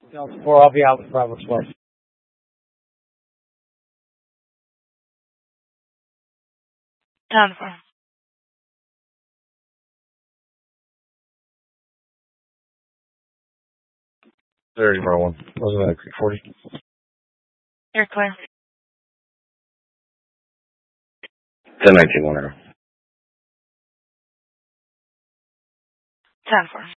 Delta 4, I'll be out with Bravo 12. 10-4. 30, Bravo 1. Wasn't that 40? You're clear. 10-19, 1 arrow. 10-4.